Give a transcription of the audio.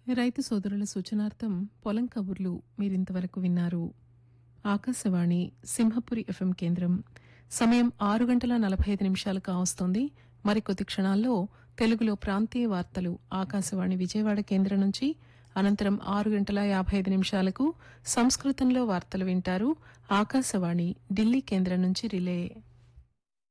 రైతు సోదరుల సూచనార్థం పొలం కబుర్లు మీరింతవరకు విన్నారు. ఆకాశవాణి సింహపురి ఎఫ్ఎం కేంద్రం. సమయం 6 గంటల 45 నిమిషాలు కావస్తోంది. మరికొద్ది క్షణాల్లో తెలుగులో ప్రాంతీయ వార్తలు ఆకాశవాణి విజయవాడ కేంద్రం నుంచి, అనంతరం 6 గంటల 55 నిమిషాలకు సంస్కృతంలో వార్తలు వింటారు. ఆకాశవాణి ఢిల్లీ కేంద్రం నుంచి రిలే.